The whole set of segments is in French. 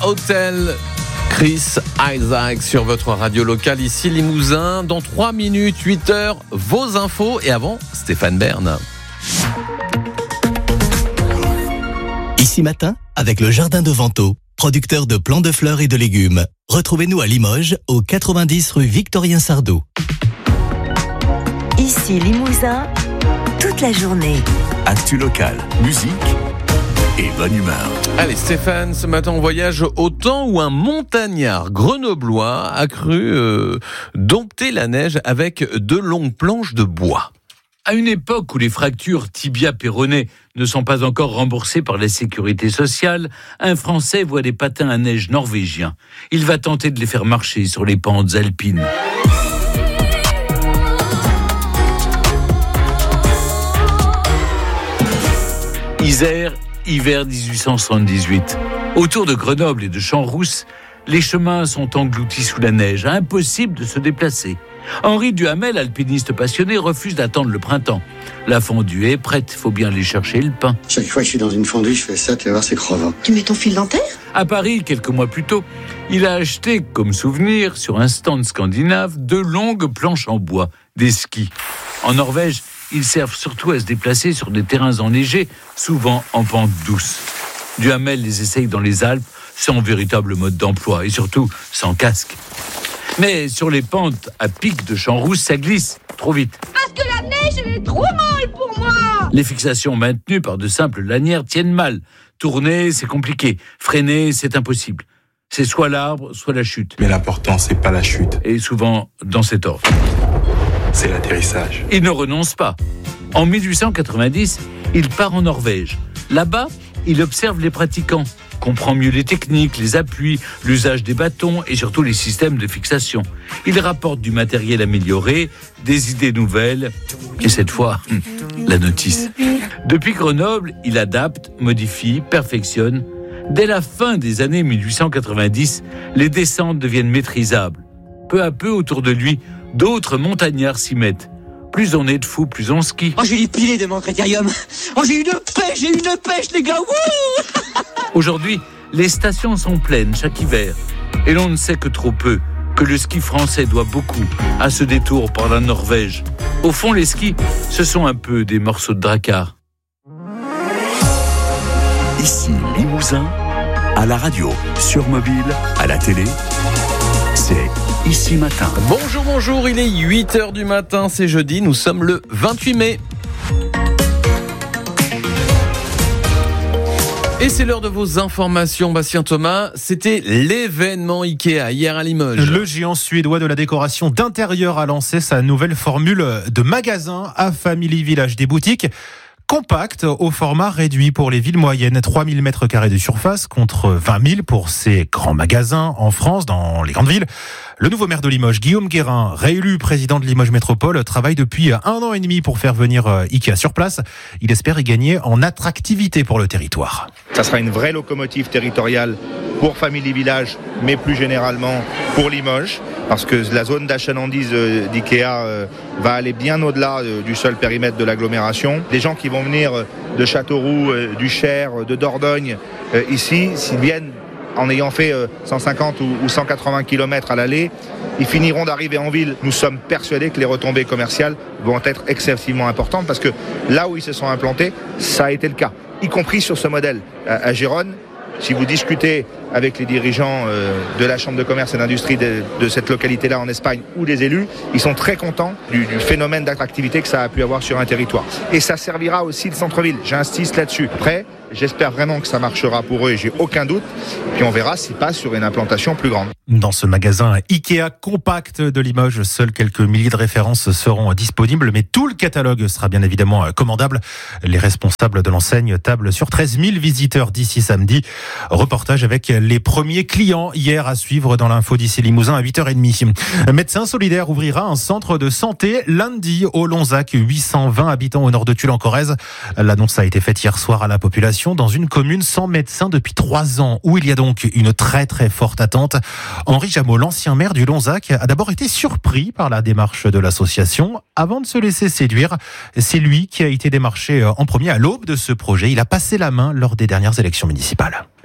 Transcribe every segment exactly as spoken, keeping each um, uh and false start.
Hotel. Chris Isaak sur votre radio locale ici Limousin. Dans trois minutes, huit heures, vos infos. Et avant, Stéphane Bern. Ici Matin, avec le Jardin de Vento, producteur de plants de fleurs et de légumes. Retrouvez-nous à Limoges, au quatre-vingt-dix rue Victorien Sardou. Ici Limousin, toute la journée. Actu locale, musique et bonne humeur. Allez Stéphane, ce matin on voyage au temps où un montagnard grenoblois a cru euh, dompter la neige avec de longues planches de bois. À une époque où les fractures tibia-péroné ne sont pas encore remboursées par la sécurité sociale, un Français voit des patins à neige norvégiens. Il va tenter de les faire marcher sur les pentes alpines. Isère, hiver dix-huit cent soixante-dix-huit. Autour de Grenoble et de Champs-Rousse, les chemins sont engloutis sous la neige, impossible de se déplacer. Henri Duhamel, alpiniste passionné, refuse d'attendre le printemps. La fondue est prête, il faut bien aller chercher le pain. Chaque fois que je suis dans une fondue, je fais ça, tu vas voir, c'est crevant. Tu mets ton fil dentaire ? À Paris, quelques mois plus tôt, il a acheté, comme souvenir, sur un stand scandinave, deux longues planches en bois, des skis. En Norvège, ils servent surtout à se déplacer sur des terrains enneigés, souvent en pente douce. Duhamel les essaye dans les Alpes, sans véritable mode d'emploi, et surtout sans casque. Mais sur les pentes à pic de Champs-Rousse, ça glisse trop vite. Parce que la neige, elle est trop molle pour moi. Les fixations maintenues par de simples lanières tiennent mal. Tourner, c'est compliqué. Freiner, c'est impossible. C'est soit l'arbre, soit la chute. Mais l'important, c'est pas la chute. Et souvent dans cet ordre. C'est l'atterrissage. Il ne renonce pas. En dix-huit cent quatre-vingt-dix, il part en Norvège. Là-bas, il observe les pratiquants, comprend mieux les techniques, les appuis, l'usage des bâtons et surtout les systèmes de fixation. Il rapporte du matériel amélioré, des idées nouvelles et cette fois, la notice. Depuis Grenoble, il adapte, modifie, perfectionne. Dès la fin des années dix-huit cent quatre-vingt-dix, les descentes deviennent maîtrisables. Peu à peu, autour de lui, d'autres montagnards s'y mettent. Plus on est de fous, plus on skie. Oh, j'ai les pilés de mon critérium. Oh, j'ai une pêche, j'ai une pêche, les gars. Wouh. Aujourd'hui, les stations sont pleines chaque hiver. Et l'on ne sait que trop peu que le ski français doit beaucoup à ce détour par la Norvège. Au fond, les skis, ce sont un peu des morceaux de dracard. Ici Limousin, à la radio, sur mobile, à la télé, c'est Ici Matin. Bonjour, bonjour, il est huit heures du matin, c'est jeudi, nous sommes le vingt-huit mai. Et c'est l'heure de vos informations, Bastien Thomas. C'était l'événement Ikea hier à Limoges. Le géant suédois de la décoration d'intérieur a lancé sa nouvelle formule de magasin à Family Village, des boutiques compactes au format réduit pour les villes moyennes. trois mille mètres carrés de surface contre vingt mille pour ces grands magasins en France, dans les grandes villes. Le nouveau maire de Limoges, Guillaume Guérin, réélu président de Limoges Métropole, travaille depuis un an et demi pour faire venir Ikea sur place. Il espère y gagner en attractivité pour le territoire. Ça sera une vraie locomotive territoriale pour Family Village, mais plus généralement pour Limoges, parce que la zone d'achalandise d'Ikea va aller bien au-delà du seul périmètre de l'agglomération. Les gens qui vont venir de Châteauroux, du Cher, de Dordogne, ici, s'ils viennent en ayant fait cent cinquante ou cent quatre-vingts kilomètres à l'aller, ils finiront d'arriver en ville. Nous sommes persuadés que les retombées commerciales vont être excessivement importantes parce que là où ils se sont implantés, ça a été le cas, y compris sur ce modèle à Gérone. Si vous discutez avec les dirigeants de la Chambre de commerce et d'industrie de, de cette localité-là en Espagne ou des élus, ils sont très contents du, du phénomène d'attractivité que ça a pu avoir sur un territoire. Et ça servira aussi le centre-ville, j'insiste là-dessus. Après, j'espère vraiment que ça marchera pour eux et j'ai aucun doute. Puis on verra s'ils passent sur une implantation plus grande. Dans ce magasin Ikea compact de Limoges, seuls quelques milliers de références seront disponibles, mais tout le catalogue sera bien évidemment commandable. Les responsables de l'enseigne tablent sur treize mille visiteurs d'ici samedi. Reportage avec les premiers clients hier à suivre dans l'info d'ici Limousin à huit heures trente. Médecins Solidaires ouvrira un centre de santé lundi au Lonzac, huit cent vingt habitants au nord de Tulle en Corrèze. L'annonce a été faite hier soir à la population dans une commune sans médecin depuis trois ans, où il y a donc une très très forte attente. Henri Jameau, l'ancien maire du Lonzac, a d'abord été surpris par la démarche de l'association. Avant de se laisser séduire, c'est lui qui a été démarché en premier à l'aube de ce projet. Il a passé la main lors des dernières élections municipales.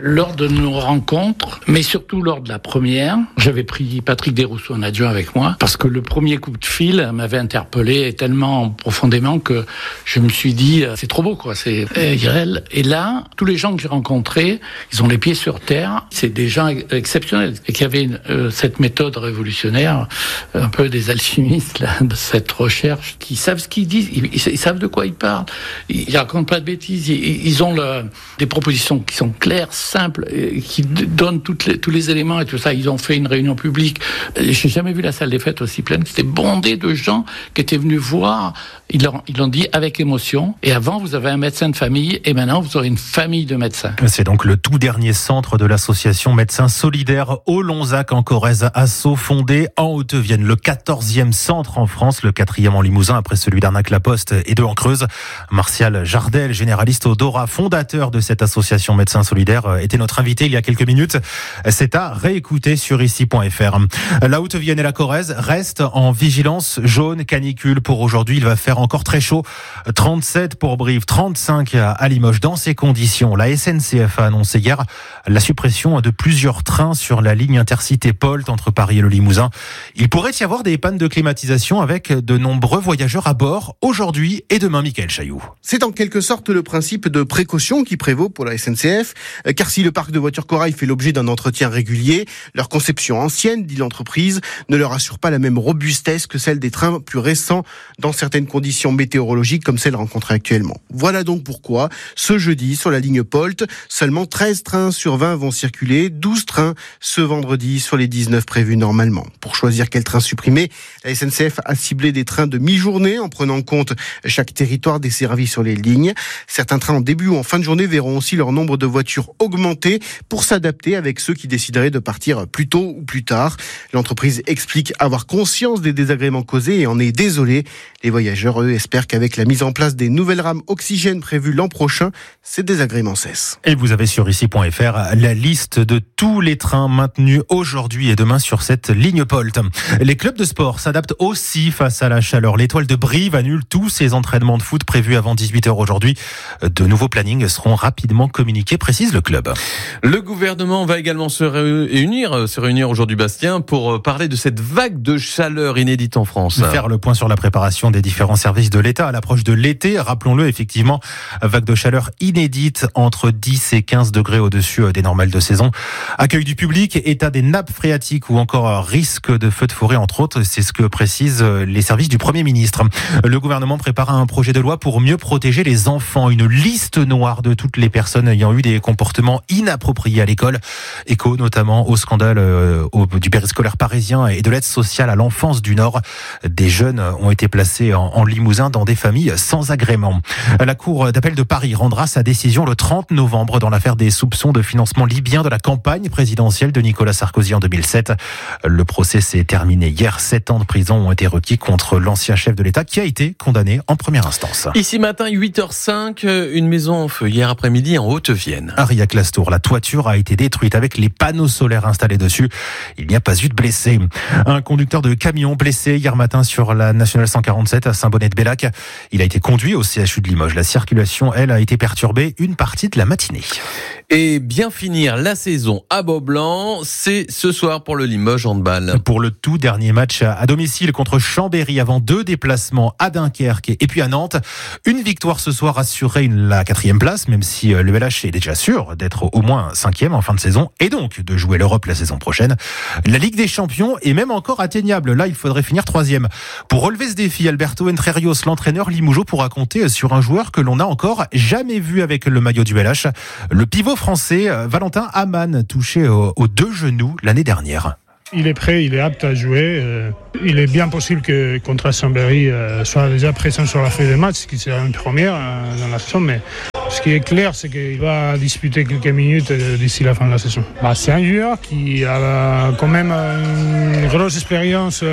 Lors de nos rencontres, mais surtout lors de la première, j'avais pris Patrick Desrousseaux en adjoint avec moi, parce que le premier coup de fil m'avait interpellé tellement profondément que je me suis dit, c'est trop beau, quoi, c'est irréel. Et là, tous les gens que j'ai rencontrés, ils ont les pieds sur terre, c'est des gens exceptionnels, et qui avaient une, euh, cette méthode révolutionnaire, un peu des alchimistes, là, de cette recherche, qui savent ce qu'ils disent, ils, ils, ils savent de quoi ils parlent, ils, ils racontent pas de bêtises, ils, ils ont le, des propositions qui sont claires, simples, qui donnent toutes les, tous les éléments et tout ça. Ils ont fait une réunion publique. J'ai jamais vu la salle des fêtes aussi pleine. C'était bondé de gens qui étaient venus voir. Ils l'ont, ils l'ont dit avec émotion. Et avant, vous avez un médecin de famille, et maintenant, vous aurez une famille de médecins. C'est donc le tout dernier centre de l'association Médecins Solidaires au Lonzac en Corrèze, Asso, fondé en Haute-Vienne. Le quatorzième centre en France, le quatrième en Limousin après celui d'Arnac-la-Poste et de en Creuse. Martial Jardel, généraliste au Dora, fondateur de cette association Médecins Solidaires, était notre invité il y a quelques minutes. C'est à réécouter sur ici point f r. La Haute-Vienne et la Corrèze restent en vigilance jaune canicule pour aujourd'hui. Il va faire encore très chaud. trente-sept pour Brive, trente-cinq à Limoges. Dans ces conditions, la S N C F a annoncé hier la suppression de plusieurs trains sur la ligne intercité Polt entre Paris et le Limousin. Il pourrait y avoir des pannes de climatisation avec de nombreux voyageurs à bord aujourd'hui et demain. Michael Chailloux. C'est en quelque sorte le principe de précaution qui prévaut pour la S N C F, car si le parc de voitures Corail fait l'objet d'un entretien régulier, leur conception ancienne, dit l'entreprise, ne leur assure pas la même robustesse que celle des trains plus récents dans certaines conditions météorologiques comme celles rencontrées actuellement. Voilà donc pourquoi, ce jeudi, sur la ligne Polt, seulement treize trains sur vingt vont circuler, douze trains ce vendredi sur les dix-neuf prévus normalement. Pour choisir quel train supprimer, la S N C F a ciblé des trains de mi-journée en prenant en compte chaque territoire desservi sur les lignes. Certains trains en début ou en fin de journée verront aussi leur nombre de voitures augmenter pour s'adapter avec ceux qui décideraient de partir plus tôt ou plus tard. L'entreprise explique avoir conscience des désagréments causés et en est désolée. Les voyageurs, eux, espèrent qu'avec la mise en place des nouvelles rames oxygène prévues l'an prochain, ces désagréments cessent. Et vous avez sur ici point f r la liste de tous les trains maintenus aujourd'hui et demain sur cette ligne Polt. Les clubs de sport s'adaptent aussi face à la chaleur. L'Étoile de Brive annule tous ses entraînements de foot prévus avant dix-huit heures aujourd'hui. De nouveaux plannings seront rapidement communiqués, précise le club. Le gouvernement va également se réunir, se réunir aujourd'hui, Bastien, pour parler de cette vague de chaleur inédite en France. Faire le point sur la préparation des différents services de l'État à l'approche de l'été. Rappelons-le, effectivement, vague de chaleur inédite entre dix et quinze degrés au-dessus des normales de saison. Accueil du public, état des nappes phréatiques ou encore risque de feux de forêt, entre autres. C'est ce que précisent les services du Premier ministre. Le gouvernement prépare un projet de loi pour mieux protéger les enfants. Une liste noire de toutes les personnes ayant eu des comportements inappropriés à l'école. Écho notamment au scandale euh, au, du périscolaire parisien et de l'aide sociale à l'enfance du Nord. Des jeunes ont été placés en, en Limousin dans des familles sans agrément. La Cour d'appel de Paris rendra sa décision le trente novembre dans l'affaire des soupçons de financement libyen de la campagne présidentielle de Nicolas Sarkozy en deux mille sept. Le procès s'est terminé hier. Sept ans de prison ont été requis contre l'ancien chef de l'État qui a été condamné en première instance. Ici matin, huit heures cinq, une maison en feu hier après-midi en Haute-Vienne. À Riac-Lastour, la toiture a été détruite avec les panneaux solaires installés dessus. Il n'y a pas eu de blessés. Un conducteur de camion blessé hier matin sur la nationale cent quarante-sept à Saint-Bonnet-de-Bellac. Il a été conduit au C H U de Limoges. La circulation, elle, a été perturbée une partie de la matinée. Et bien finir la saison à Beaublanc, c'est ce soir pour le Limoges handball. Pour le tout dernier match à domicile contre Chambéry avant deux déplacements à Dunkerque et puis à Nantes. Une victoire ce soir assurerait une, la quatrième place, même si le L H est déjà sûr d'être au moins cinquième en fin de saison et donc de jouer l'Europe la saison prochaine. La Ligue des Champions est même encore atteignable. Là, il faudrait finir troisième. Pour relever ce défi, Alberto Entrerrios, l'entraîneur limougeau, pourra compter sur un joueur que l'on n'a encore jamais vu avec le maillot du L H. Le pivot français Valentin Amann, touché aux deux genoux l'année dernière. Il est prêt, il est apte à jouer. Il est bien possible que contre Chambéry soit déjà présent sur la feuille de match, ce qui sera une première dans la saison. Mais ce qui est clair, c'est qu'il va disputer quelques minutes d'ici la fin de la saison. Bah, c'est un joueur qui a quand même une grosse expérience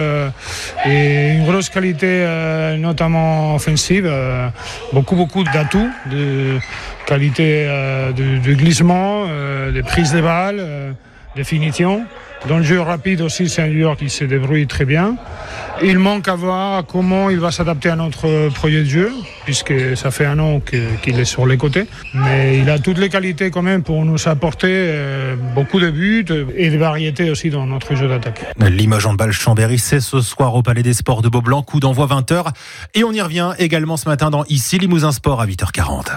et une grosse qualité, notamment offensive. Beaucoup, beaucoup d'atouts, de qualité de, de glissement, de prise de balles. de finition. Dans le jeu rapide aussi, c'est un joueur qui se débrouille très bien. Il manque à voir comment il va s'adapter à notre projet de jeu, puisque ça fait un an que, qu'il est sur les côtés. Mais il a toutes les qualités quand même pour nous apporter euh, beaucoup de buts et de variétés aussi dans notre jeu d'attaque. Limoges handball Chambéry, c'est ce soir au Palais des Sports de Beaublanc, coup d'envoi vingt heures. Et on y revient également ce matin dans Ici Limousin Sport à huit heures quarante.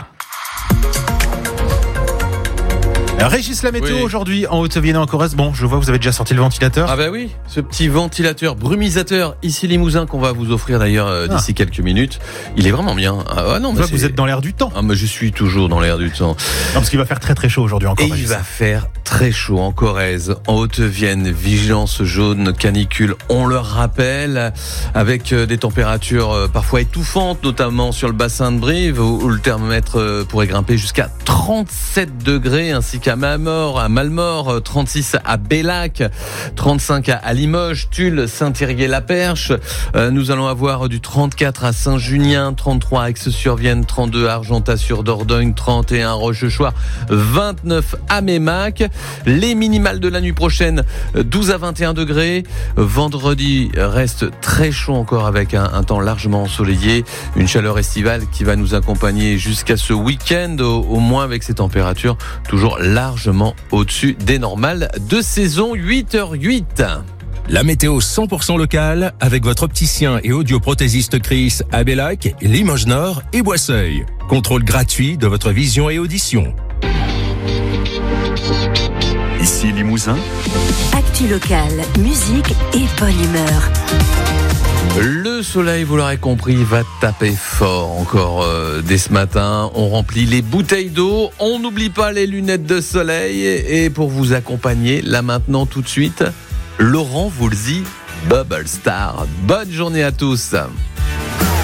Régis, la météo oui. Aujourd'hui en Haute-Vienne et en Corrèze. Bon, je vois vous avez déjà sorti le ventilateur. Ah bah oui, ce petit ventilateur brumisateur Ici Limousin qu'on va vous offrir d'ailleurs euh, d'ici ah. quelques minutes. Il est vraiment bien. Ah non, mais vous êtes dans l'air du temps. Ah mais je suis toujours dans l'air du temps. Non, parce qu'il va faire très très chaud aujourd'hui en Corrèze. Et il va faire très chaud en Corrèze, en Haute-Vienne, vigilance jaune, canicule. On le rappelle, avec des températures parfois étouffantes, notamment sur le bassin de Brive où le thermomètre pourrait grimper jusqu'à trente-sept degrés, ainsi qu'à Malmort, à Malmort, trente-six à Bellac, trente-cinq à Limoges, Tulle, Saint-Thierry-la-Perche. Euh, nous allons avoir du trente-quatre à Saint-Junien, trente-trois à Aix-sur-Vienne, trente-deux à Argentat-sur-Dordogne, trente et un à Rochechouart, vingt-neuf à Mémac. Les minimales de la nuit prochaine, douze à vingt et un degrés. Vendredi reste très chaud encore avec un, un temps largement ensoleillé. Une chaleur estivale qui va nous accompagner jusqu'à ce week-end, au, au moins avec ces températures toujours largement au-dessus des normales de saison. Huit heures huit. La météo cent pour cent locale avec votre opticien et audioprothésiste Chris à Bellac, Limoges Nord et Boisseuil. Contrôle gratuit de votre vision et audition. Ici Limousin. Actu locale, musique et bonne humeur. Le soleil, vous l'aurez compris, va taper fort encore euh, dès ce matin. On remplit les bouteilles d'eau, on n'oublie pas les lunettes de soleil. Et pour vous accompagner, là maintenant tout de suite, Laurent Voulzy, Bubble Star. Bonne journée à tous.